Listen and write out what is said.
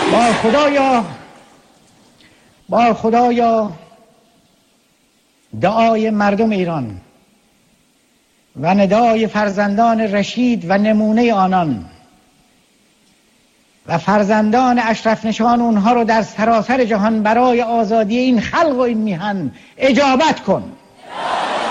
با خدایا دعای مردم ایران و ندای فرزندان رشید و نمونه آنان و فرزندان اشرف نشان اونها رو در سراسر جهان برای آزادی این خلق و این میهن اجابت کن.